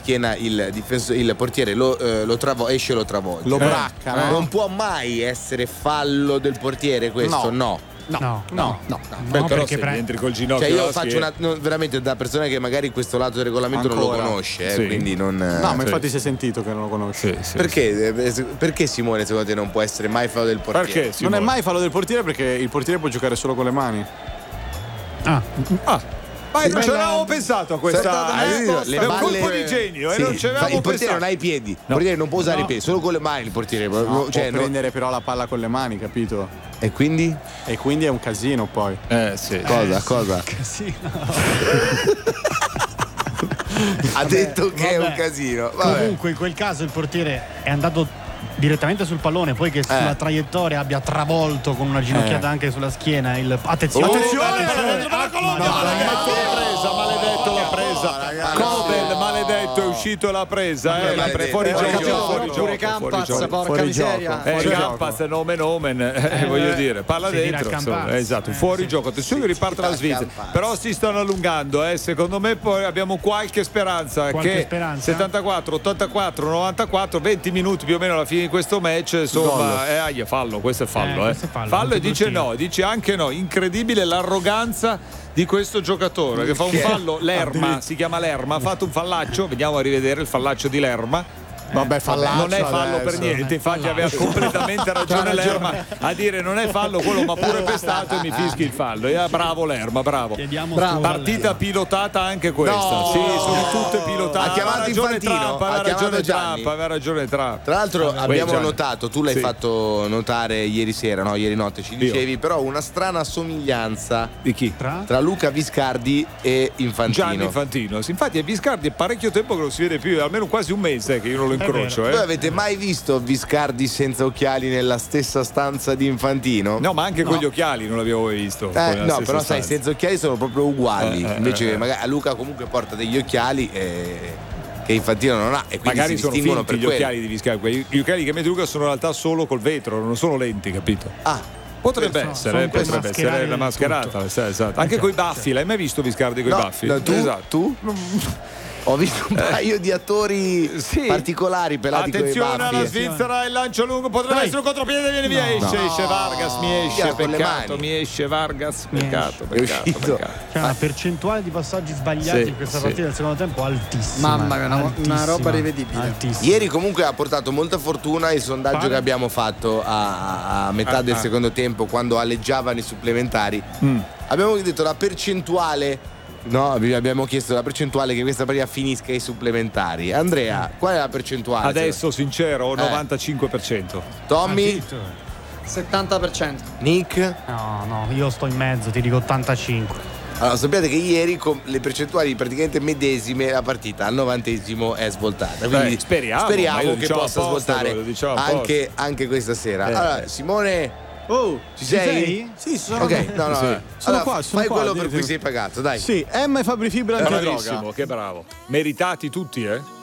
schiena il portiere lo esce e lo travolge. Lo bracca, no? Non può mai essere fallo del portiere questo, no. No, però se entri col ginocchio, cioè io faccio veramente da persona che magari questo lato del regolamento non lo conosce, sì. Quindi non. No, ma infatti si è sentito che non lo conosce. Sì. Perché Simone secondo te non può essere mai fallo del portiere? Perché non è mai fallo del portiere perché il portiere può giocare solo con le mani. Ma non ci avevamo pensato a questa. Le è un balle- colpo di genio, Sì. non ci avevamo Il portiere pensato. non ha i piedi, il portiere non può usare i piedi, solo con le mani il portiere. Può Cioè, prendere però la palla con le mani, capito? E quindi? E quindi è un casino poi. Sì. Cosa? Ha detto che è un casino. Vabbè. Comunque in quel caso il portiere è andato direttamente sul pallone, poi che sulla traiettoria abbia travolto con una ginocchiata anche sulla schiena attenzione, Maledetto l'ha presa. Cobel, maledetto, è uscito e l'ha presa. Fuori gioco. Pure Campas, porca miseria. Campas, nomen, voglio dire, palla si dentro. tira a Campas. Esatto, fuori gioco. Attenzione che riparte la Svizzera. Però si stanno allungando, secondo me poi abbiamo qualche speranza. Che 74, 84, 94, 20 minuti più o meno alla fine di questo match. Insomma, fallo, questo è fallo. Questo è Fallo e dice no, dice anche no. Incredibile l'arroganza di questo giocatore che fa un fallo. Lerma, si chiama Lerma, ha fatto un fallaccio. Vediamo a rivedere il fallaccio di Lerma. Vabbè, fallaccio non è fallo adesso. per niente, infatti aveva completamente ragione Lerma a dire non è fallo quello, ma pure pestato e mi fischi il fallo. Bravo Lerma, bravo. Partita pilotata anche questa. No! Sì, sono tutte pilotate. Ha chiamato Infantino, aveva ragione Trump. Tra l'altro abbiamo Gianni. notato, tu l'hai fatto notare ieri sera, no? Ieri notte ci dicevi, però una strana somiglianza Di chi? tra Luca Viscardi e Infantino. Gianni Infantino. Sì, infatti Viscardi è parecchio tempo che non si vede più, almeno quasi un mese che io non lo incrocio. Voi avete mai visto Viscardi senza occhiali nella stessa stanza di Infantino? No, ma anche con gli occhiali non l'avevo mai visto. No, però sai, senza occhiali sono proprio uguali. Invece magari a Luca comunque porta degli occhiali che Infantino non ha, e quindi magari si sono distinguono finti per gli occhiali di Viscardi. Gli occhiali che mette Luca sono in realtà solo col vetro, non sono lenti, capito? Potrebbe essere una mascherata. Esatto. Anche coi baffi, l'hai mai visto Viscardi coi baffi? No, Esatto. tu? Ho visto un paio di attori particolari pelati con i baffi. Attenzione alla Svizzera, il lancio lungo potrebbe essere un contropiede, viene via, esce Vargas, mi esce Vargas, peccato. C'è una percentuale di passaggi sbagliati in questa partita del secondo tempo altissima. Mamma mia, una roba rivedibile. Altissima. Ieri comunque ha portato molta fortuna il sondaggio che abbiamo fatto a metà del secondo tempo, quando alleggiavano i supplementari. Abbiamo detto la percentuale. No, abbiamo chiesto la percentuale che questa partita finisca ai supplementari. Andrea, qual è la percentuale? Adesso sincero, 95%. Tommy? 70%. Nick? No, io sto in mezzo, ti dico 85%. Allora, sappiate che ieri con le percentuali praticamente medesime la partita al 90esimo è svoltata. Quindi speriamo che possa svoltare anche questa sera. Allora, Simone, ci sei? Sì, sono. Ok, no. Sono qua, fai quello per cui sei pagato, dai. Sì, Emma e Fabri Fibra anche Bravissimo, che bravo. Meritati tutti,